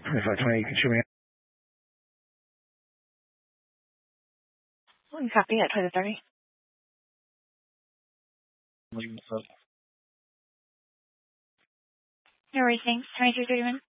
2520, you can show me. Copy at 2030. No worries, thanks. 2331.